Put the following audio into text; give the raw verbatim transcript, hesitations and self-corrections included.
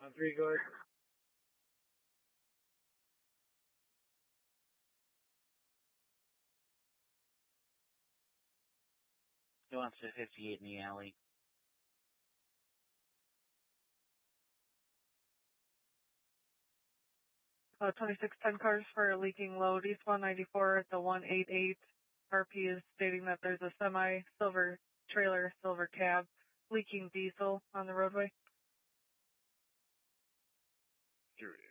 On three guard. He wants to fifty-eight in the alley. Uh, twenty-six ten cars for a leaking load, East one ninety-four at the one eighty-eight. R P is stating that there's a semi-silver trailer, silver cab, leaking diesel on the roadway. Three.